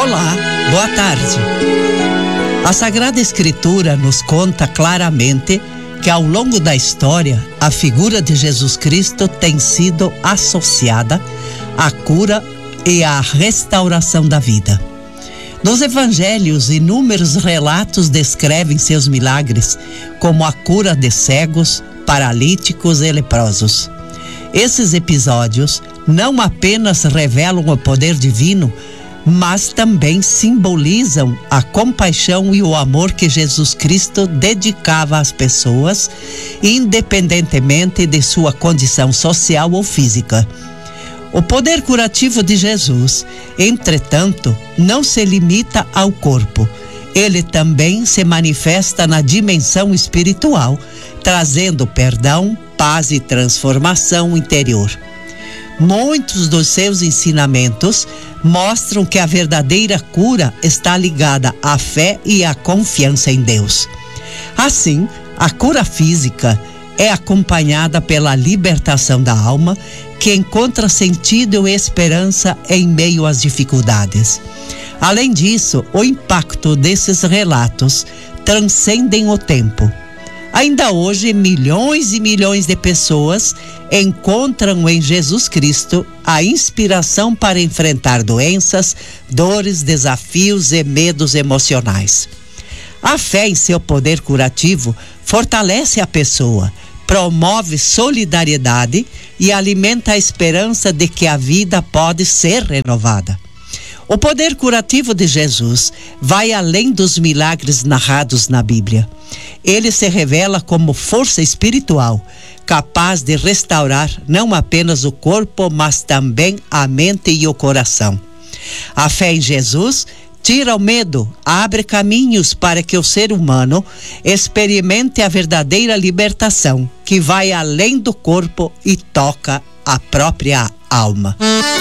Olá, boa tarde. A Sagrada Escritura nos conta claramente que ao longo da história, a figura de Jesus Cristo tem sido associada à cura e à restauração da vida. Nos evangelhos, inúmeros relatos descrevem seus milagres, como a cura de cegos, paralíticos e leprosos. Esses episódios não apenas revelam o poder divino, mas também simbolizam a compaixão e o amor que Jesus Cristo dedicava às pessoas, independentemente de sua condição social ou física. O poder curativo de Jesus, entretanto, não se limita ao corpo. Ele também se manifesta na dimensão espiritual, trazendo perdão, paz e transformação interior. Muitos dos seus ensinamentos mostram que a verdadeira cura está ligada à fé e à confiança em Deus. Assim, a cura física é acompanhada pela libertação da alma, que encontra sentido e esperança em meio às dificuldades. Além disso, o impacto desses relatos transcendem o tempo. Ainda hoje, milhões e milhões de pessoas encontram em Jesus Cristo a inspiração para enfrentar doenças, dores, desafios e medos emocionais. A fé em seu poder curativo fortalece a pessoa, promove solidariedade e alimenta a esperança de que a vida pode ser renovada. O poder curativo de Jesus vai além dos milagres narrados na Bíblia. Ele se revela como força espiritual, capaz de restaurar não apenas o corpo, mas também a mente e o coração. A fé em Jesus tira o medo, abre caminhos para que o ser humano experimente a verdadeira libertação, que vai além do corpo e toca a própria alma.